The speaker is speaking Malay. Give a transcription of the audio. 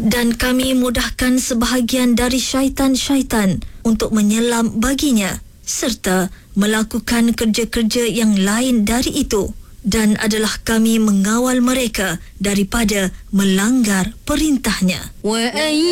dan kami mudahkan sebahagian dari syaitan-syaitan untuk menyelam baginya serta melakukan kerja-kerja yang lain dari itu, dan adalah kami mengawal mereka daripada melanggar perintahnya.